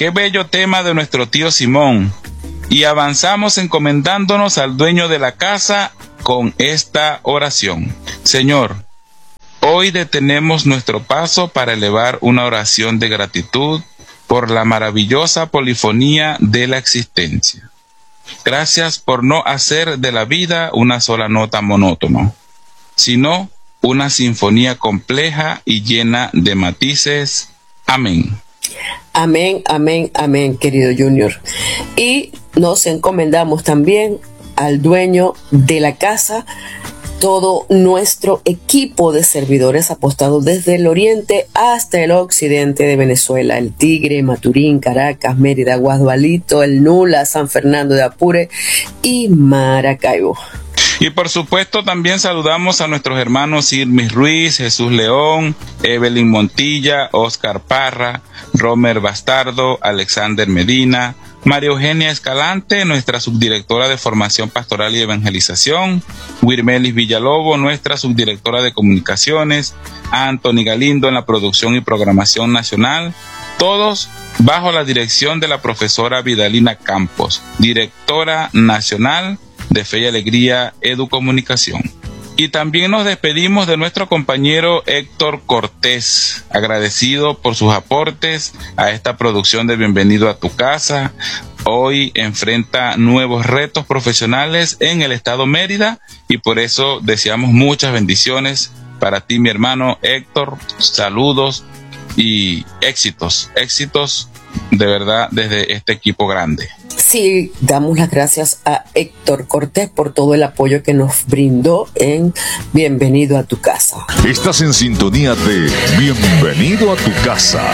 Qué bello tema de nuestro tío Simón. Y avanzamos encomendándonos al dueño de la casa con esta oración. Señor, hoy detenemos nuestro paso para elevar una oración de gratitud por la maravillosa polifonía de la existencia. Gracias por no hacer de la vida una sola nota monótona, sino una sinfonía compleja y llena de matices. Amén. Amén, amén, amén, querido Junior. Y nos encomendamos también al dueño de la casa, todo nuestro equipo de servidores apostados desde el oriente hasta el occidente de Venezuela, el Tigre, Maturín, Caracas, Mérida, Guadualito, el Nula, San Fernando de Apure y Maracaibo. Y por supuesto también saludamos a nuestros hermanos Irmis Ruiz, Jesús León, Evelyn Montilla, Oscar Parra, Romer Bastardo, Alexander Medina, María Eugenia Escalante, nuestra subdirectora de Formación Pastoral y Evangelización, Wirmelis Villalobos, nuestra subdirectora de Comunicaciones, Anthony Galindo en la producción y programación nacional, todos bajo la dirección de la profesora Vidalina Campos, directora nacional de Fe y Alegría Educomunicación. Y también nos despedimos de nuestro compañero Héctor Cortés, agradecido por sus aportes a esta producción de Bienvenido a tu Casa. Hoy enfrenta nuevos retos profesionales en el estado Mérida y por eso deseamos muchas bendiciones para ti, mi hermano Héctor. Saludos y éxitos de verdad desde este equipo grande. Sí, damos las gracias a Héctor Cortés por todo el apoyo que nos brindó en Bienvenido a tu Casa. Estás en sintonía de Bienvenido a tu Casa.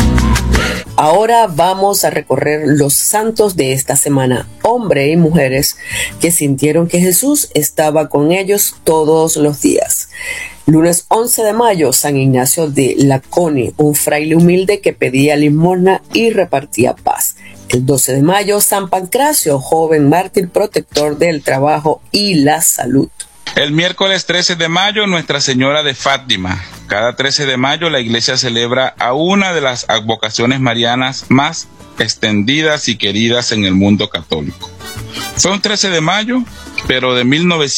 Ahora vamos a recorrer los santos de esta semana, hombres y mujeres que sintieron que Jesús estaba con ellos todos los días. Lunes 11 de mayo, San Ignacio de Laconi, un fraile humilde que pedía limosna y repartía paz. El 12 de mayo, San Pancracio, joven mártir protector del trabajo y la salud. El miércoles 13 de mayo, Nuestra Señora de Fátima. Cada 13 de mayo la Iglesia celebra a una de las advocaciones marianas más extendidas y queridas en el mundo católico. Fue un 13 de mayo, pero de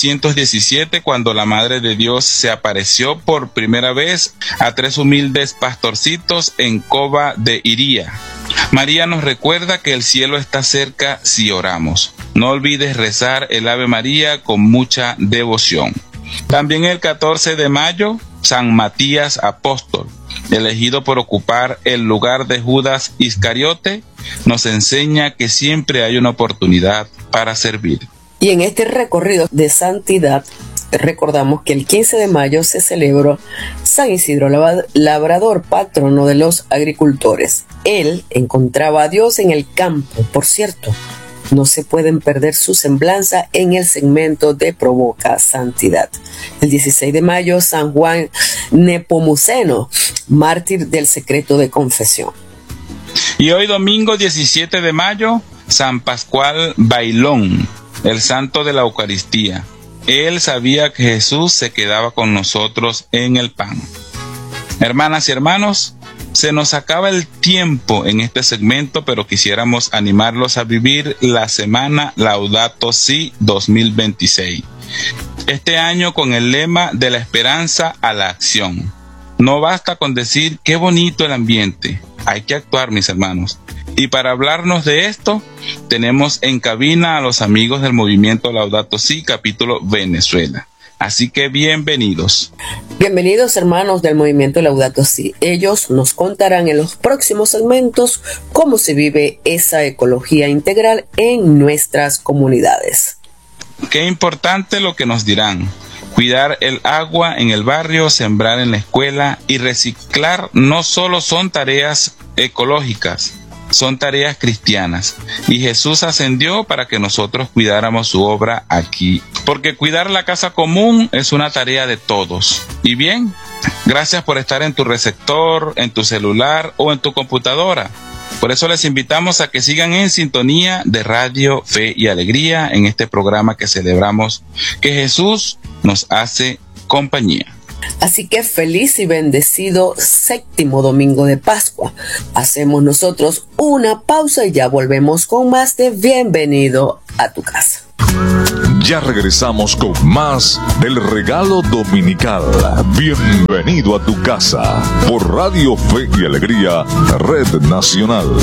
1917, cuando la Madre de Dios se apareció por primera vez a 3 humildes pastorcitos en Cova de Iría. María nos recuerda que el cielo está cerca si oramos. No olvides rezar el Ave María con mucha devoción. También el 14 de mayo, San Matías Apóstol, elegido por ocupar el lugar de Judas Iscariote, nos enseña que siempre hay una oportunidad para servir. Y en este recorrido de santidad, recordamos que el 15 de mayo se celebró San Isidro Labrador, patrono de los agricultores. Él encontraba a Dios en el campo. Por cierto, no se pueden perder su semblanza en el segmento de Provoca Santidad. El 16 de mayo, San Juan Nepomuceno, mártir del secreto de confesión. Y hoy domingo 17 de mayo, San Pascual Bailón, el santo de la Eucaristía. Él sabía que Jesús se quedaba con nosotros en el pan. Hermanas y hermanos, se nos acaba el tiempo en este segmento, pero quisiéramos animarlos a vivir la semana Laudato Si 2026. Este año con el lema de la esperanza a la acción. No basta con decir qué bonito el ambiente, hay que actuar, mis hermanos. Y para hablarnos de esto, tenemos en cabina a los amigos del movimiento Laudato Si, capítulo Venezuela. Así que bienvenidos. Bienvenidos, hermanos del movimiento Laudato Si. Ellos nos contarán en los próximos segmentos cómo se vive esa ecología integral en nuestras comunidades. Qué importante lo que nos dirán. Cuidar el agua en el barrio, sembrar en la escuela y reciclar no solo son tareas ecológicas, son tareas cristianas. Y Jesús ascendió para que nosotros cuidáramos su obra aquí. Porque cuidar la casa común es una tarea de todos. Y bien, gracias por estar en tu receptor, en tu celular o en tu computadora. Por eso les invitamos a que sigan en sintonía de Radio Fe y Alegría en este programa que celebramos que Jesús nos hace compañía. Así que feliz y bendecido 7º domingo de Pascua. Hacemos nosotros una pausa y ya volvemos con más de Bienvenido a tu casa. Ya regresamos con más del regalo dominical. Bienvenido a tu casa por Radio Fe y Alegría, Red Nacional.